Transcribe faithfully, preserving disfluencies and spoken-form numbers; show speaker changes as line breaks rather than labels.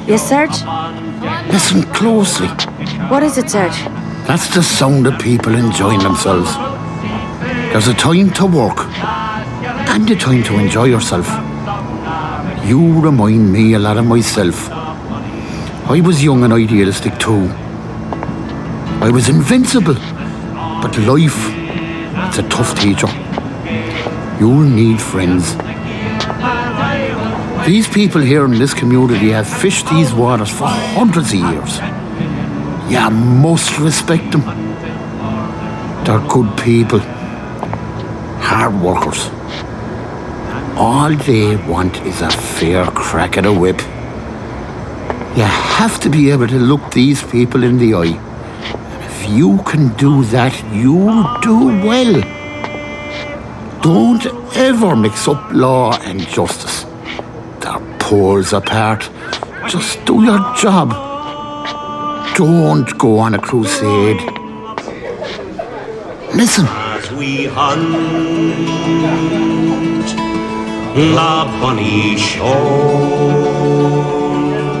Yes, Serge?
Listen closely.
What is it, Serge?
That's the sound of people enjoying themselves. There's a time to work and a time to enjoy yourself. You remind me a lot of myself. I was young and idealistic too. I was invincible. But life, it's a tough teacher. You'll need friends. These people here in this community have fished these waters for hundreds of years. You must respect them. They're good people. Hard workers. All they want is a fair crack at a whip. You have to be able to look these people in the eye. And if you can do that, you'll do well. Don't ever mix up law and justice. They're poles apart. Just do your job. Don't go on a crusade. Listen.
As we hunt La Bonnie Shore.